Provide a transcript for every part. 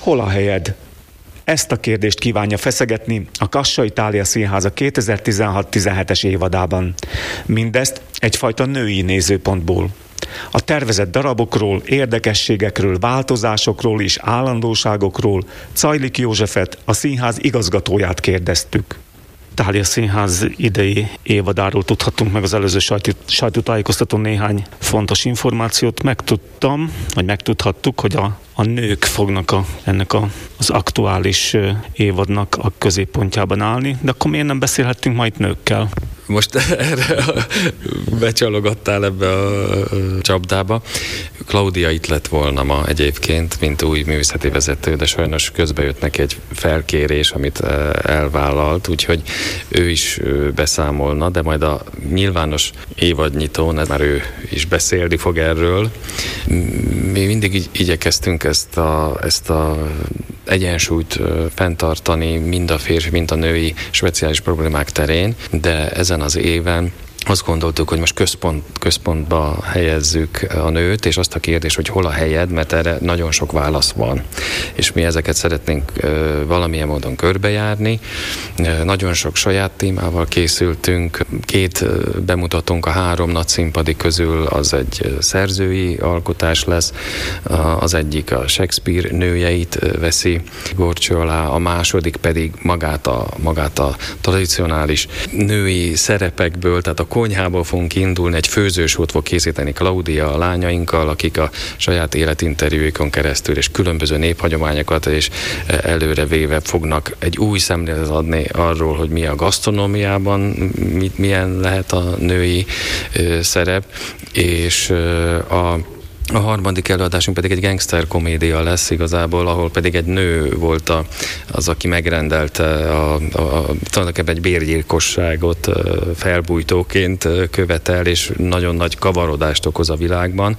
Hol a helyed? Ezt a kérdést kívánja feszegetni a Kassai Thália Színháza 2016-17-es évadában. Mindezt egyfajta női nézőpontból. A tervezett darabokról, érdekességekről, változásokról és állandóságokról Czajlik Józsefet, a színház igazgatóját kérdeztük. Thália Színház idei évadáról tudhattunk meg az előző sajtótájékoztatón néhány fontos információt. Megtudhattuk, hogy a nők fognak ennek az aktuális évadnak a középpontjában állni, de akkor miért nem beszélhettünk ma itt nőkkel? Most erre becsalogattál ebbe a csapdába. Klaudia itt lett volna ma egyébként, mint új művészeti vezető, de sajnos közbe jött neki egy felkérés, amit elvállalt, úgyhogy ő is beszámolna, de majd a nyilvános évadnyitón már ő is beszélni fog erről. Mi mindig igyekeztünk ezt a egyensúlyt fenntartani mind a férfi, mind a női speciális problémák terén, de ezen az éven azt gondoltuk, hogy most központba helyezzük a nőt, és azt a kérdést, hogy hol a helyed, mert erre nagyon sok válasz van. És mi ezeket szeretnénk valamilyen módon körbejárni. Nagyon sok saját témával készültünk. 2 bemutatónk a 3 nagy színpadi közül, az egy szerzői alkotás lesz. Az egyik a Shakespeare nőjeit veszi górcső alá, a második pedig magát a tradicionális női szerepekből, tehát a konyhából fogunk indulni, egy főzősót fog készíteni Klaudia a lányainkkal, akik a saját életinterjúikon keresztül és különböző néphagyományokat és előre véve fognak egy új szemléletet adni arról, hogy mi a gasztronómiában, milyen lehet a női szerep, és a harmadik előadásunk pedig egy gangster komédia lesz igazából, ahol pedig egy nő volt az, aki megrendelte tulajdonképpen egy bérgyilkosságot felbújtóként követel, és nagyon nagy kavarodást okoz a világban.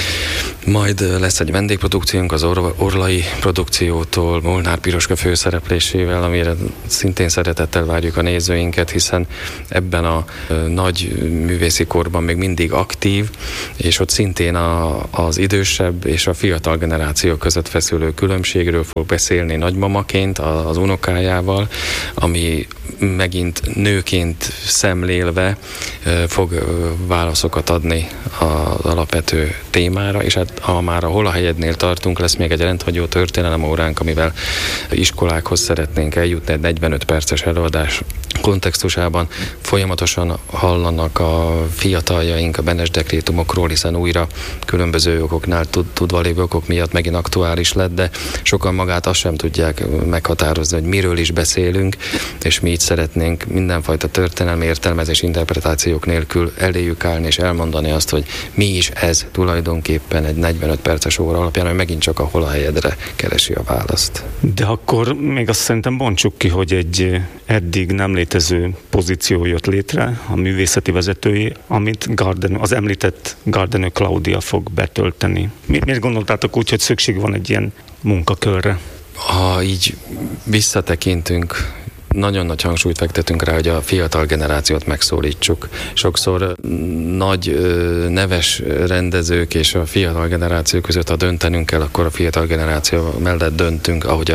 Majd lesz egy vendégprodukciónk az Orlai produkciótól, Molnár Piroska főszereplésével, amire szintén szeretettel várjuk a nézőinket, hiszen ebben a nagy művészi korban még mindig aktív, és ott szintén az idősebb és a fiatal generáció között feszülő különbségről fog beszélni nagymamaként az unokájával, ami megint nőként szemlélve fog válaszokat adni az alapvető témára, és hát ha már a Hol a helyednél tartunk, lesz még egy rendhagyó történelemóránk, amivel iskolákhoz szeretnénk eljutni, egy 45 perces előadás kontextusában. Folyamatosan hallanak a fiataljaink a Benes dekrétumokról, hiszen újra különböző okoknál tudva lévő okok miatt megint aktuális lett, de sokan magát azt sem tudják meghatározni, hogy miről is beszélünk, és mi így szeretnénk mindenfajta történelmi értelmezés, interpretációk nélkül eléjük állni és elmondani azt, hogy mi is ez tulajdonképpen egy 45 perces óra alapján, hogy megint csak a Hol a helyedre keresi a választ. De akkor még azt szerintem bontsuk ki, hogy egy eddig nem létező pozíció jött létre, a művészeti vezetői, amit az említett Gardenő Klaudia fog betölteni. Miért gondoltátok úgy, hogy szükség van egy ilyen munkakörre? Ha így visszatekintünk, nagyon nagy hangsúlyt fektetünk rá, hogy a fiatal generációt megszólítsuk. Sokszor nagy neves rendezők és a fiatal generáció között, ha döntenünk kell, akkor a fiatal generáció mellett döntünk, ahogy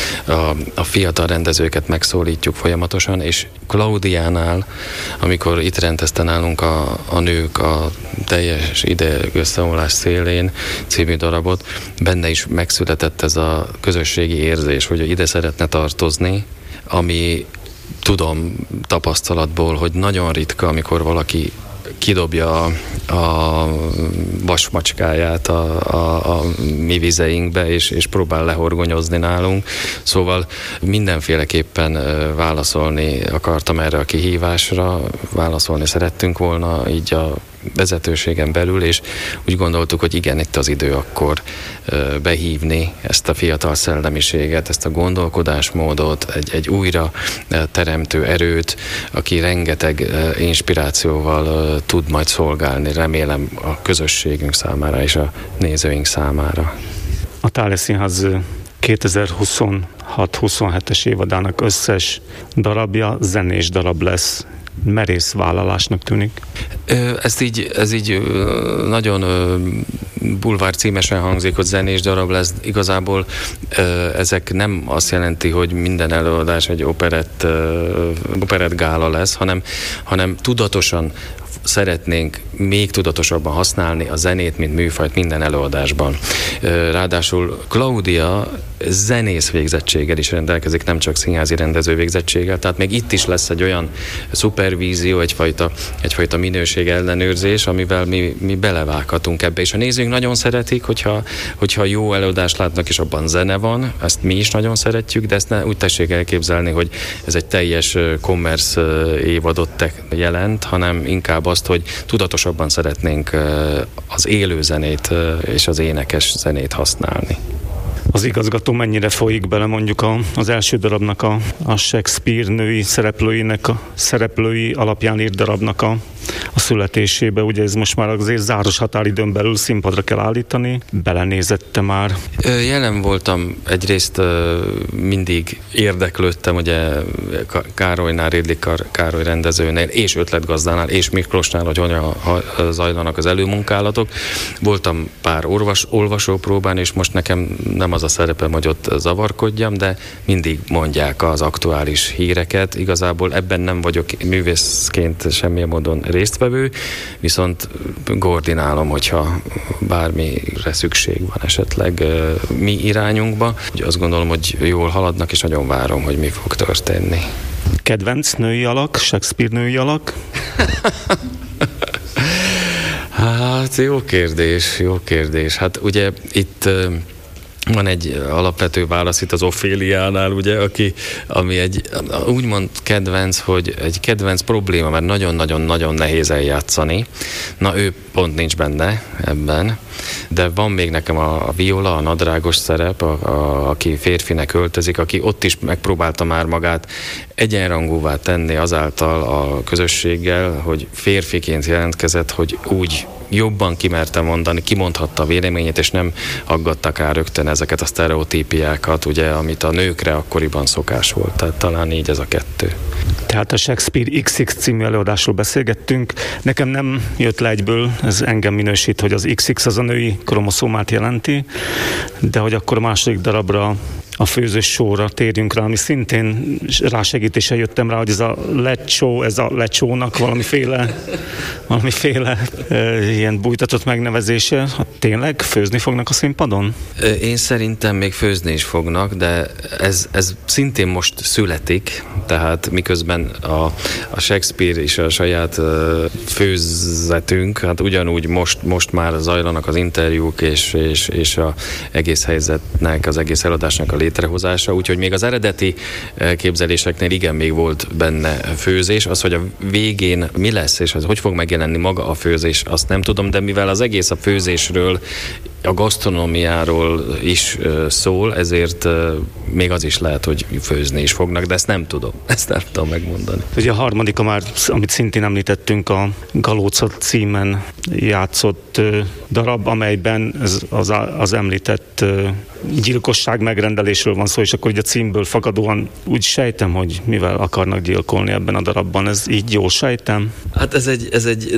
a fiatal rendezőket megszólítjuk folyamatosan, és Klaudiánál, amikor itt rendezte nálunk a nők a teljes ideg összeomlás szélén című darabot, benne is megszületett ez a közösségi érzés, hogy ide szeretne tartozni, ami tudom tapasztalatból, hogy nagyon ritka, amikor valaki kidobja a vasmacskáját a mi vizeinkbe, és próbál lehorgonyozni nálunk. Szóval mindenféleképpen válaszolni akartam erre a kihívásra, válaszolni szerettünk volna így a vezetőségen belül, és úgy gondoltuk, hogy igen, itt az idő akkor behívni ezt a fiatal szellemiséget, ezt a gondolkodásmódot, egy újra teremtő erőt, aki rengeteg inspirációval tud majd szolgálni, remélem a közösségünk számára és a nézőink számára. A Thália Színház 2026-27-es évadának összes darabja zenés darab lesz. Merész vállalásnak tűnik. Ez így nagyon bulvár címesen hangzik, hogy zenés darab lesz, igazából ezek nem azt jelenti, hogy minden előadás egy operett gála lesz, hanem tudatosan szeretnénk még tudatosabban használni a zenét, mint műfajt minden előadásban. Ráadásul Claudia zenész végzettséggel is rendelkezik, nem csak színházi rendező végzettséggel, tehát még itt is lesz egy olyan szupervízió, egyfajta minőség ellenőrzés, amivel mi belevághatunk ebbe, és a nézőink nagyon szeretik, hogyha jó előadást látnak, és abban zene van, ezt mi is nagyon szeretjük, de ezt ne úgy tessék elképzelni, hogy ez egy teljes commerce évadot jelent, hanem inkább azt, hogy tudatosabban szeretnénk az élő zenét és az énekes zenét használni. Az igazgató mennyire folyik bele mondjuk az első darabnak a Shakespeare női szereplői alapján írt darabnak a születésébe? Ugye ez most már azért záros határidőn belül színpadra kell állítani. Belenézette már? Jelen voltam, egyrészt mindig érdeklődtem, ugye Károlynál, Ridley Károly rendezőnél, és ötletgazdánál, és Miklósnál, hogy hogyan zajlanak az előmunkálatok. Voltam pár olvasópróbán, és most nekem nem az a szerepem, hogy ott zavarkodjam, de mindig mondják az aktuális híreket. Igazából ebben nem vagyok művészként semmilyen módon résztvevő, viszont koordinálom, hogyha bármire szükség van esetleg mi irányunkba. Úgy azt gondolom, hogy jól haladnak, és nagyon várom, hogy mi fog történni. Kedvenc női alak, Shakespeare női alak? Hát jó kérdés. Hát ugye itt van egy alapvető válasz itt az Oféliánál, ugye, ami egy úgymond kedvenc, hogy egy kedvenc probléma, mert nagyon-nagyon-nagyon nehéz eljátszani. Na, ő pont nincs benne ebben, de van még nekem a Viola, a nadrágos szerep, aki férfinek öltözik, aki ott is megpróbálta már magát egyenrangúvá tenni azáltal a közösséggel, hogy férfiként jelentkezett, hogy úgy jobban kimerte mondani, kimondhatta a véleményét, és nem aggattak el rögtön ezeket a sztereotípiákat, ugye, amit a nőkre akkoriban szokás volt. Tehát talán így ez a kettő. Tehát a Shakespeare XX című előadásról beszélgettünk. Nekem nem jött le egyből, ez engem minősít, hogy az XX az a női kromoszómát jelenti, de hogy akkor a második darabra, a főzős sóra térjünk rá, ami szintén rásegítéssel jöttem rá, hogy ez a lecsó, ez a lecsónak valamiféle ilyen bújtatott megnevezése. Hát tényleg főzni fognak a színpadon? Én szerintem még főzni is fognak, de ez szintén most születik, tehát miközben a Shakespeare és a saját főzetünk, hát ugyanúgy most már zajlanak az interjúk és a egész helyzetnek, az egész eladásnak a létrehozása, úgyhogy még az eredeti képzeléseknél igen még volt benne főzés, az, hogy a végén mi lesz, és hogy fog megjelenni maga a főzés, azt nem tudom, de mivel az egész a főzésről, a gasztronómiáról is szól, ezért még az is lehet, hogy főzni is fognak, de ezt nem tudom megmondani. Ugye a harmadika már, amit szintén említettünk, a Galóca címen játszott darab, amelyben az említett gyilkosság megrendelésről van szó, és akkor ugye a címből fakadóan úgy sejtem, hogy mivel akarnak gyilkolni ebben a darabban. Ez így jól sejtem? Hát ez egy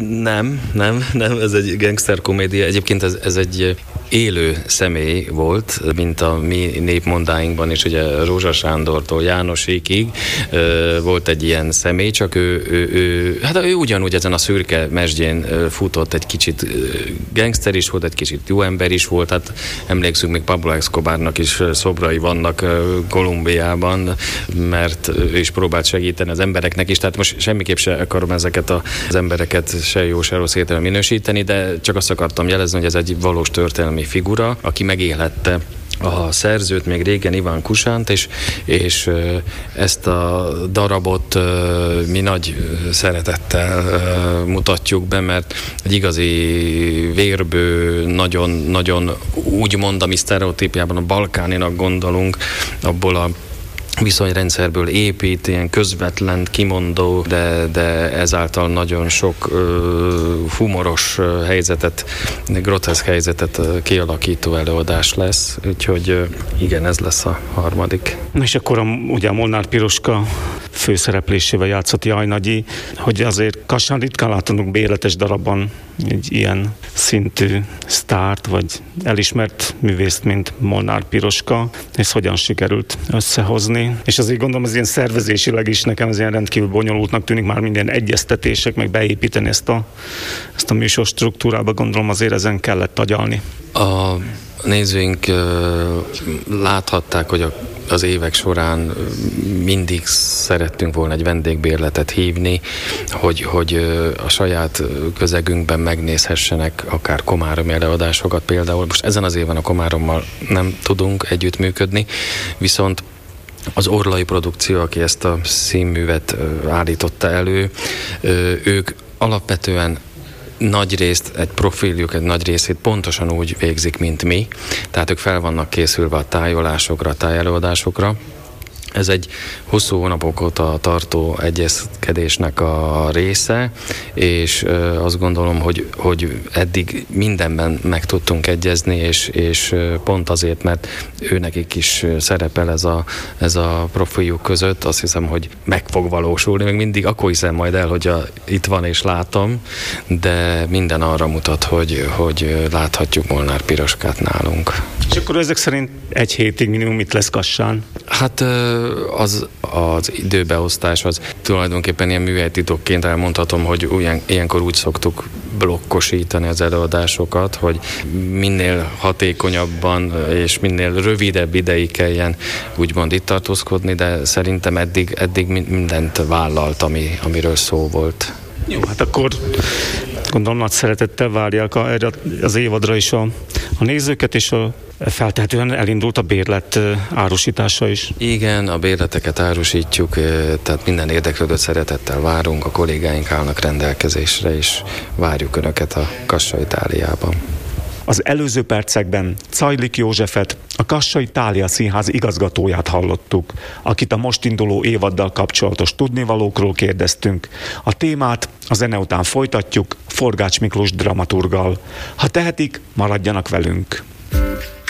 ez egy gangster komédia. Egyébként ez egy élő személy volt, mint a mi népmondáinkban is, ugye Rózsa Sándortól Jánosikig volt egy ilyen személy, csak ő ugyanúgy ezen a szürke mesdjén futott, egy kicsit gangster is volt, egy kicsit jó ember is volt, hát emlékszünk, még Pablo Escobarnak is szobrai vannak Kolumbiában, mert ő is próbált segíteni az embereknek is, tehát most semmiképp se akarom ezeket az embereket se jó, se rossz értelemben minősíteni, de csak azt akartam jelezni, hogy ez egy valós történelmi figura, aki megélhette a szerzőt még régen, Iván Kusánt, és ezt a darabot mi nagy szeretettel mutatjuk be, mert egy igazi vérbő, nagyon úgymond, ami sztereotípiában a balkáninak gondolunk, abból a viszonyrendszerből épít, ilyen közvetlen, kimondó, de ezáltal nagyon sok humoros helyzetet, groteszk helyzetet kialakító előadás lesz, úgyhogy igen, ez lesz a harmadik. És akkor ugye a Molnár Piroska főszereplésével játszott Jaj Nagyi, hogy azért Kassán ritkán látunk bérletes darabban egy ilyen szintű sztárt, vagy elismert művészt, mint Molnár Piroska. Ez hogyan sikerült összehozni? És azért gondolom, az ilyen szervezésileg is nekem az ilyen rendkívül bonyolultnak tűnik már minden egyeztetések, meg beépíteni ezt a műsor struktúrába, gondolom azért ezen kellett agyalni. A nézőink láthatták, hogy az évek során mindig szerettünk volna egy vendégbérletet hívni, hogy a saját közegünkben megnézhessenek akár komáromi előadásokat például. Most ezen az éven a Komárommal nem tudunk együttműködni, viszont az Orlai produkció, aki ezt a színművet állította elő, ők alapvetően egy profiljuk egy nagy részét pontosan úgy végzik, mint mi. Tehát ők fel vannak készülve a tájolásokra, a tájelőadásokra. Ez egy hosszú hónapok óta tartó egyezkedésnek a része, és azt gondolom, hogy eddig mindenben meg tudtunk egyezni, és pont azért, mert őnekik is szerepel ez a profiljuk között, azt hiszem, hogy meg fog valósulni. Még mindig akkor hiszem majd el, hogy itt van és látom, de minden arra mutat, hogy láthatjuk Molnár Piroskát nálunk. És akkor ezek szerint egy hétig minimum itt lesz Kassán? Hát az időbeosztás az tulajdonképpen ilyen műhelytitokként elmondhatom, hogy ilyenkor úgy szoktuk blokkosítani az előadásokat, hogy minél hatékonyabban és minél rövidebb ideig kelljen úgymond itt tartózkodni, de szerintem eddig mindent vállalt, amiről szó volt. Jó, hát akkor gondolom nagy szeretettel várják erre az évadra is a nézőket, és feltehetően elindult a bérlet árusítása is. Igen, a bérleteket árusítjuk, tehát minden érdeklődőt szeretettel várunk, a kollégáink állnak rendelkezésre, és várjuk Önöket a Kassai Táliában. Az előző percekben Czajlik Józsefet, a Kassai Thália Színház igazgatóját hallottuk, akit a most induló évaddal kapcsolatos tudnivalókról kérdeztünk. A témát a zene után folytatjuk Forgács Miklós dramaturggal. Ha tehetik, maradjanak velünk!